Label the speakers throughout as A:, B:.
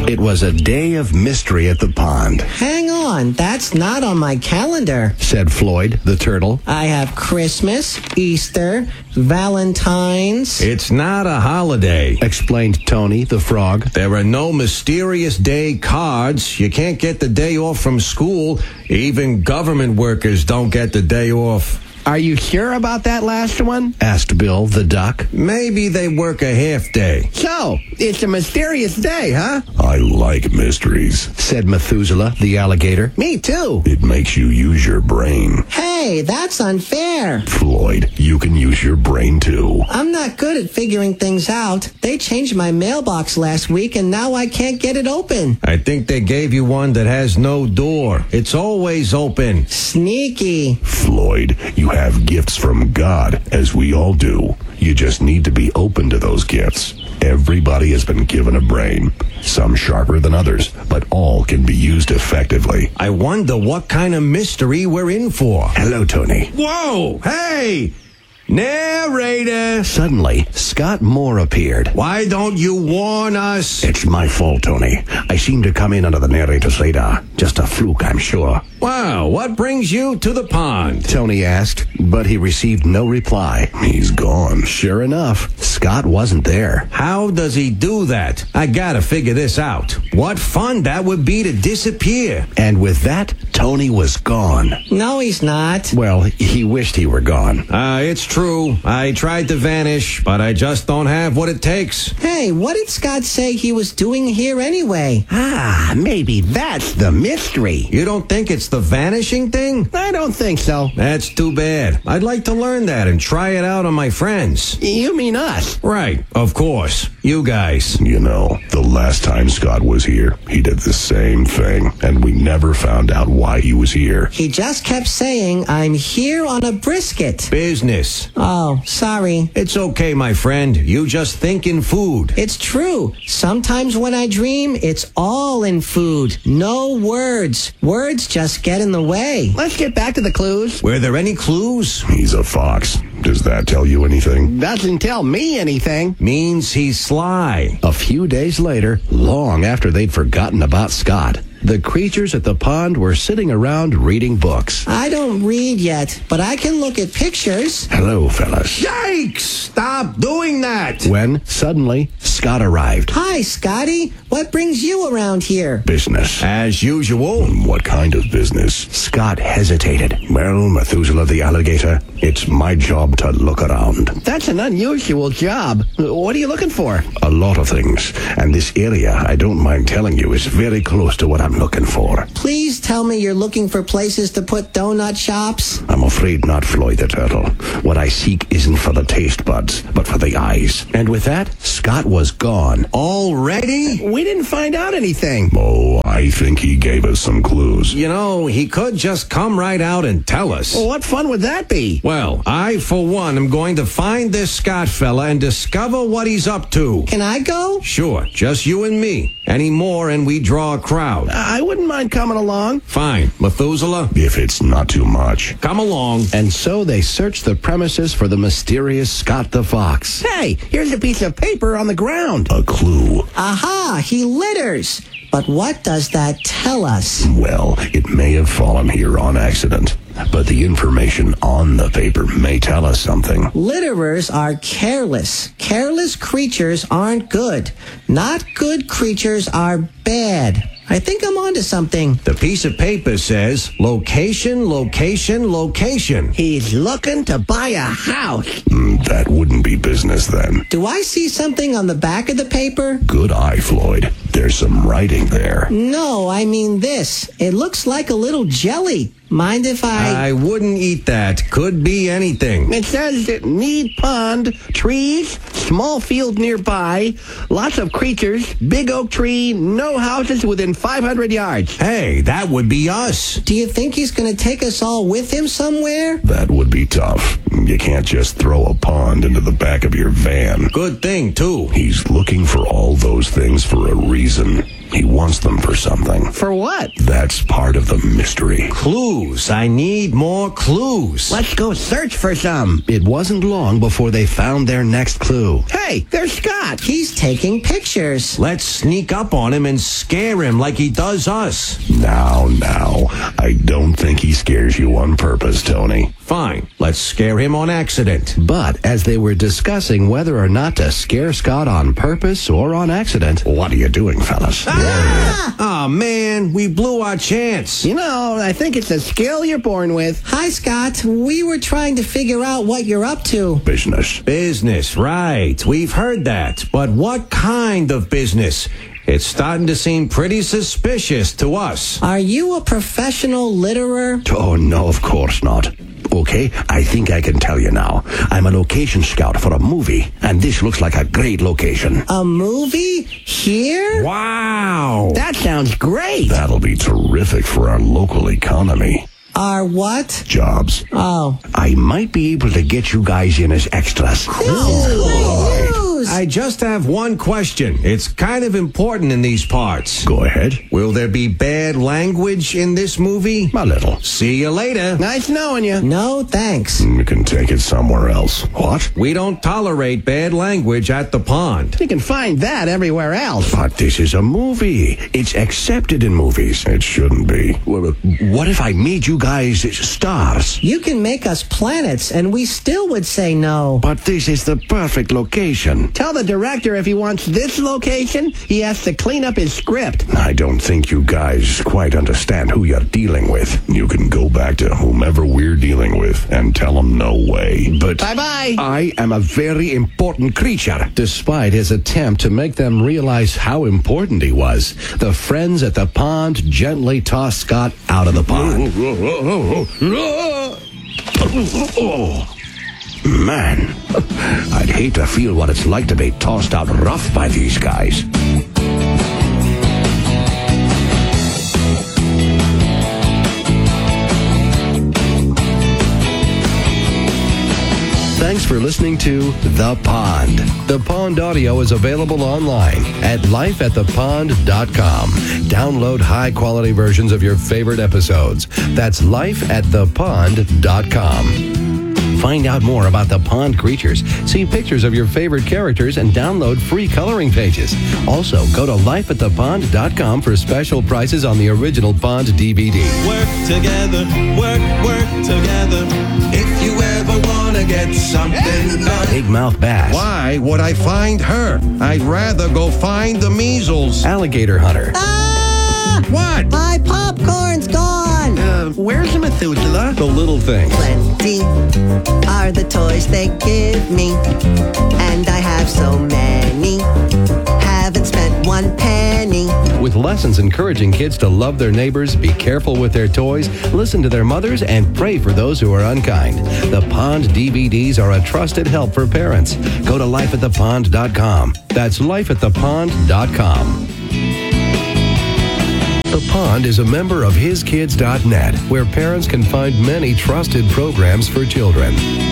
A: It was a day of mystery at the pond,
B: Hang on, that's not on my calendar.
A: said Floyd, the turtle.
B: I have Christmas, Easter, Valentine's.
C: It's not a holiday,
A: Explained Tony, the frog.
C: There are no mysterious day cards. You can't get the day off from school. Even government workers don't get the day off.
A: Are you sure about that last one? Asked Bill, the duck.
C: Maybe they work a half day.
A: So, it's a mysterious day, huh?
D: I like mysteries.
A: Said Methuselah, the alligator. Me too.
D: It makes you use your brain.
B: Hey, that's unfair.
D: Floyd, you can use your brain too.
B: I'm not good at figuring things out. They changed my mailbox last week and now I can't get it open.
C: I think they gave you one that has no door. It's always open.
B: Sneaky.
D: Floyd, you have gifts from God, as we all do. You just need to be open to those gifts. Everybody has been given a brain, some sharper than others, but all can be used effectively.
C: I wonder what kind of mystery we're in for.
A: Hello, Tony.
C: Whoa! Hey! Narrator!
A: Suddenly, Scott Moore appeared.
C: Why don't you warn us?
A: It's my fault, Tony. I seem to come in under the narrator's radar. Just a fluke, I'm sure.
C: Wow, what brings you to the pond?
A: Tony asked, but he received no reply.
D: He's gone.
A: Sure enough, Scott wasn't there.
C: How does he do that? I gotta figure this out. What fun that would be to disappear.
A: And with that, Tony was gone.
B: No, he's not.
A: Well, he wished he were gone.
C: It's true. I tried to vanish, but I just don't have what it takes.
B: Hey, what did Scott say he was doing here anyway?
A: Ah, maybe that's the mystery.
C: You don't think it's the vanishing thing?
A: I don't think so.
C: That's too bad. I'd like to learn that and try it out on my friends.
A: You mean us?
C: Right, of course. You guys.
D: You know, the last time Scott was here, he did the same thing, and we never found out why he was here.
B: He just kept saying, I'm here on a brisket.
C: Business.
B: Oh, sorry.
C: It's okay, my friend. You just think in food.
B: It's true. Sometimes when I dream, it's all in food. No words. Words just get in the way.
A: Let's get back to the clues.
C: Were there any clues?
D: He's a fox. Does that tell you anything?
A: Doesn't tell me anything.
C: Means he's sly.
A: A few days later, long after they'd forgotten about Scott, the creatures at the pond were sitting around reading books.
B: I don't read yet, but I can look at pictures.
D: Hello, fellas.
C: Yikes! Stop doing that!
A: When, suddenly, Scott arrived.
B: Hi, Scotty. What brings you around here?
D: Business.
C: As usual.
D: What kind of business?
A: Scott hesitated.
D: Well, Methuselah the alligator, it's my job to look around.
A: That's an unusual job. What are you looking for?
D: A lot of things. And this area, I don't mind telling you, is very close to what I'm looking for.
B: Please tell me you're looking for places to put donut shops.
D: I'm afraid not, Floyd the turtle. What I seek isn't for the taste buds, but for the eyes.
A: And with that, Scott was gone.
C: Already?
A: We didn't find out anything.
D: Oh, I think he gave us some clues.
C: You know, he could just come right out and tell us.
A: Well, what fun would that be?
C: Well, I, for one, am going to find this Scott fella and discover what he's up to.
B: Can I go?
C: Sure, just you and me. Any more and we draw a crowd.
A: I wouldn't mind coming along.
C: Fine. Methuselah?
D: If it's not too much.
C: Come along.
A: And so they searched the premises for the mysterious Scott the Fox. Hey, here's a piece of paper on the ground.
D: A clue.
B: Aha, he litters. But what does that tell us?
D: Well, it may have fallen here on accident, but the information on the paper may tell us something.
B: Litterers are careless. Careless creatures aren't good. Not good creatures are bad. I think I'm onto something.
C: The piece of paper says, location, location, location.
A: He's looking to buy a house.
D: That wouldn't be business then.
B: Do I see something on the back of the paper?
D: Good eye, Floyd. There's some writing there.
B: No, I mean this. It looks like a little jelly. Mind if
C: I wouldn't eat that. Could be anything.
A: It says that need pond, trees, small field nearby, lots of creatures, big oak tree, no houses within 500 yards.
C: Hey, that would be us.
B: Do you think he's going to take us all with him somewhere?
D: That would be tough. You can't just throw a pond into the back of your van.
C: Good thing, too.
D: He's looking for all those things for a reason. He wants them for something.
A: For what?
D: That's part of the mystery.
C: Clues. I need more clues.
A: Let's go search for some.
E: It wasn't long before they found their next clue.
A: Hey, there's Scott.
B: He's taking pictures.
C: Let's sneak up on him and scare him like he does us.
D: Now, I don't think he scares you on purpose, Tony.
C: Fine. Let's scare him on accident.
E: But as they were discussing whether or not to scare Scott on purpose or on accident,
D: What are you doing, fellas?
C: Oh, man. We blew our chance.
A: You know, I think it's a skill you're born with.
B: Hi, Scott. We were trying to figure out what you're up to.
D: Business.
C: Business, right. We've heard that. But what kind of business? It's starting to seem pretty suspicious to us.
B: Are you a professional litterer?
E: oh no, of course not. Okay, I think I can tell you now. I'm a location scout for a movie, and this looks like a great location.
B: A movie? Here?
C: Wow.
A: That sounds great.
D: That'll be terrific for our local economy.
B: Our what?
D: Jobs.
B: Oh.
E: I might be able to get you guys in as extras.
B: News.
C: I just have one question. It's kind of important in these parts.
D: Go ahead.
C: Will there be bad language in this movie?
E: A little.
C: See you later.
A: Nice knowing you.
B: No, thanks.
D: You can take it somewhere else.
E: What?
C: We don't tolerate bad language at the pond.
A: You can find that everywhere else.
E: But this is a movie. It's accepted in movies.
D: It shouldn't be.
E: Well, what if I made you guys stars?
B: You can make us planets, and we still would say no.
E: But this is the perfect location.
A: Tell the director if he wants this location, he has to clean up his script.
D: I don't think you guys quite understand who you're dealing with. You can go back to whomever we're dealing with and tell them no way.
E: But
A: Bye-bye.
E: I am a very important creature. Despite his attempt to make them realize how important he was, the friends at the pond gently tossed Scott out of the pond. Oh, man, I'd hate to feel what it's like to be tossed out rough by these guys. Thanks for listening to The Pond. The Pond audio is available online at lifeatthepond.com. Download high-quality versions of your favorite episodes. That's lifeatthepond.com. Find out more about the pond creatures, see pictures of your favorite characters, and download free coloring pages. Also, go to lifeatthepond.com for special prices on the original Pond DVD.
F: Work together, work together. If you ever want to get something done.
E: Big Mouth Bass.
C: Why would I find her? I'd rather go find the measles.
E: Alligator Hunter.
B: Ah!
C: What?
B: My popcorn's gone.
A: Where's the Methuselah?
E: The Little Things.
B: Plenty are the toys they give me, and I have so many. Haven't spent one penny.
E: With lessons encouraging kids to love their neighbors, be careful with their toys, listen to their mothers, and pray for those who are unkind. The Pond DVDs are a trusted help for parents. Go to lifeatthepond.com. That's lifeatthepond.com. The Pond is a member of HisKids.net, where parents can find many trusted programs for children.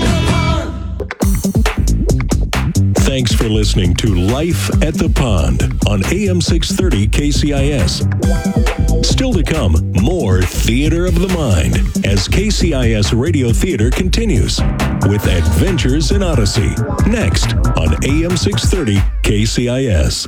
G: Thanks for listening to Life at the Pond on AM 630 KCIS. Still to come, more Theater of the Mind as KCIS Radio Theater continues with Adventures in Odyssey. Next on AM 630 KCIS.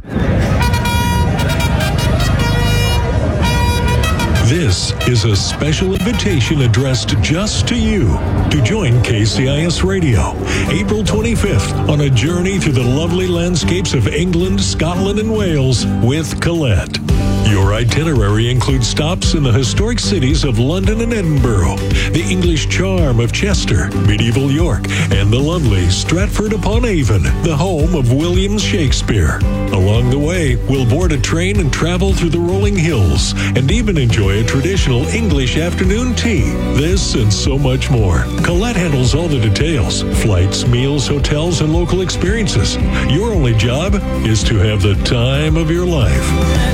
G: This is a special invitation addressed just to you to join KCIS Radio April 25th on a journey through the lovely landscapes of England, Scotland, and Wales with Colette. Your itinerary includes stops in the historic cities of London and Edinburgh, the English charm of Chester, medieval York, and the lovely Stratford-upon-Avon, the home of William Shakespeare. Along the way, we'll board a train and travel through the rolling hills, and even enjoy a traditional English afternoon tea. This and so much more. Colette handles all the details: flights, meals, hotels, and local experiences. Your only job is to have the time of your life.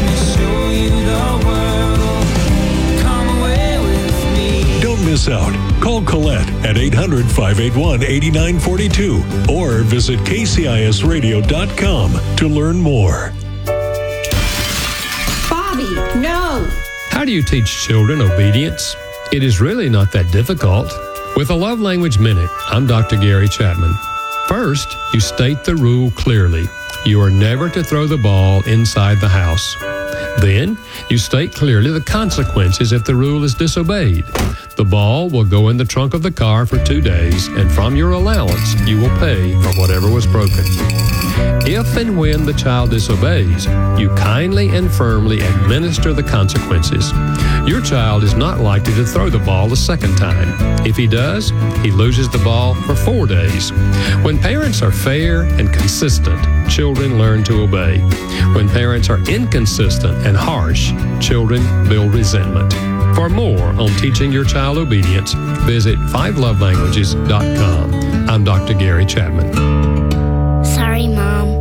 G: Don't miss out. Call Colette at 800-581-8942 or visit kcisradio.com to learn more.
H: Bobby, no!
I: How do you teach children obedience? It is really not that difficult. With a Love Language Minute, I'm Dr. Gary Chapman. First, you state the rule clearly. You are never to throw the ball inside the house. Then, you state clearly the consequences if the rule is disobeyed. The ball will go in the trunk of the car for 2 days, and from your allowance, you will pay for whatever was broken. If and when the child disobeys, you kindly and firmly administer the consequences. Your child is not likely to throw the ball a second time. If he does, he loses the ball for 4 days. When parents are fair and consistent, children learn to obey. When parents are inconsistent and harsh, children build resentment. For more on teaching your child obedience, visit 5lovelanguages.com. I'm Dr. Gary Chapman.
H: Sorry, Mom.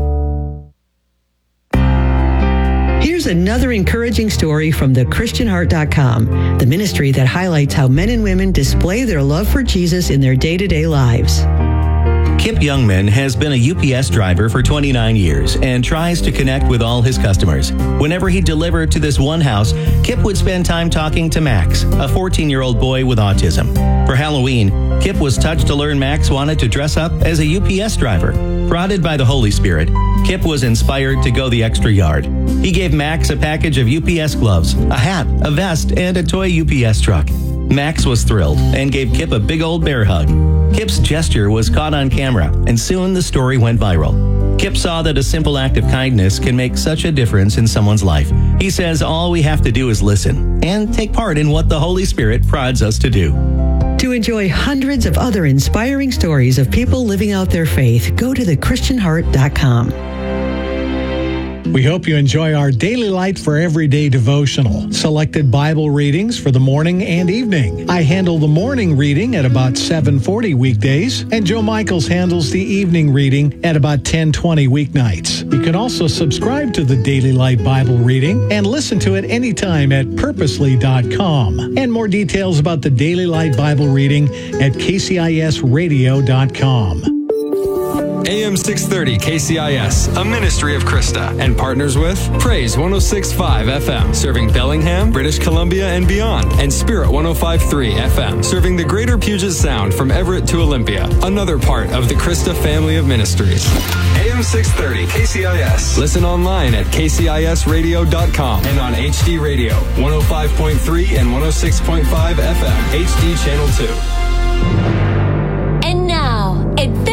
J: Here's another encouraging story from thechristianheart.com, the ministry that highlights how men and women display their love for Jesus in their day-to-day lives.
K: Kip Youngman has been a UPS driver for 29 years and tries to connect with all his customers. Whenever he delivered to this one house, Kip would spend time talking to Max, a 14-year-old boy with autism. For Halloween, Kip was touched to learn Max wanted to dress up as a UPS driver. Prodded by the Holy Spirit, Kip was inspired to go the extra yard. He gave Max a package of UPS gloves, a hat, a vest, and a toy UPS truck. Max was thrilled and gave Kip a big old bear hug. Kip's gesture was caught on camera, and soon the story went viral. Kip saw that a simple act of kindness can make such a difference in someone's life. He says all we have to do is listen and take part in what the Holy Spirit prods us to do.
J: To enjoy hundreds of other inspiring stories of people living out their faith, go to thechristianheart.com.
L: We hope you enjoy our Daily Light for Everyday devotional. Selected Bible readings for the morning and evening. I handle the morning reading at about 7:40 weekdays, and Joe Michaels handles the evening reading at about 10:20 weeknights. You can also subscribe to the Daily Light Bible reading and listen to it anytime at purposely.com. And more details about the Daily Light Bible reading at kcisradio.com.
M: AM 630 KCIS, a ministry of Krista, and partners with Praise 106.5 FM, serving Bellingham, British Columbia, and beyond, and Spirit 105.3 FM, serving the greater Puget Sound from Everett to Olympia, another part of the Krista family of ministries. AM 630 KCIS. Listen online at kcisradio.com and on HD Radio, 105.3 and 106.5 FM, HD Channel 2.
N: And now,